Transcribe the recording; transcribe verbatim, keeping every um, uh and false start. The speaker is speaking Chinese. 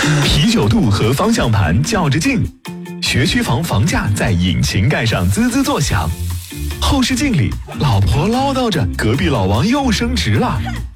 啤酒肚和方向盘较着劲，学区房房价在引擎盖上滋滋作响。后视镜里，老婆唠叨着隔壁老王又升职了。